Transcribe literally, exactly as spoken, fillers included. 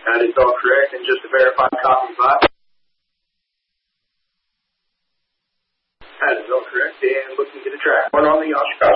That is all correct, and just to verify copy five. That is all correct, and looking to the track. One on the Oshkosh.